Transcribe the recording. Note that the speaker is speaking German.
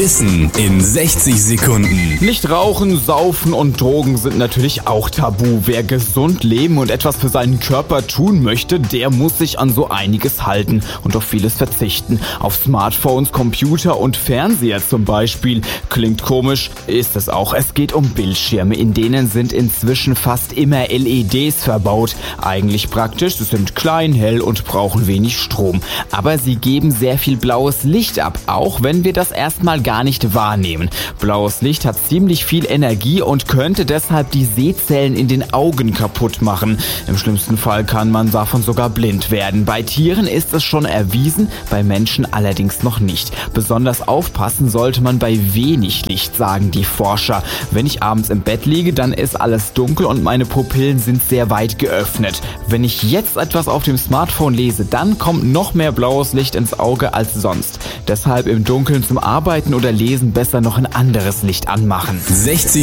Wissen in 60 Sekunden. Nicht rauchen, saufen und Drogen sind natürlich auch tabu. Wer gesund leben und etwas für seinen Körper tun möchte, der muss sich an so einiges halten und auf vieles verzichten. Auf Smartphones, Computer und Fernseher zum Beispiel. Klingt komisch, ist es auch. Es geht um Bildschirme, in denen sind inzwischen fast immer LEDs verbaut. Eigentlich praktisch, sie sind klein, hell und brauchen wenig Strom. Aber sie geben sehr viel blaues Licht ab, auch wenn wir das erstmal gar nicht wahrnehmen. Blaues Licht hat ziemlich viel Energie und könnte deshalb die Sehzellen in den Augen kaputt machen. Im schlimmsten Fall kann man davon sogar blind werden. Bei Tieren ist es schon erwiesen, bei Menschen allerdings noch nicht. Besonders aufpassen sollte man bei wenig Licht, sagen die Forscher. Wenn ich abends im Bett liege, dann ist alles dunkel und meine Pupillen sind sehr weit geöffnet. Wenn ich jetzt etwas auf dem Smartphone lese, dann kommt noch mehr blaues Licht ins Auge als sonst. Deshalb im Dunkeln zum Arbeiten oder Lesen besser noch ein anderes Licht anmachen. 60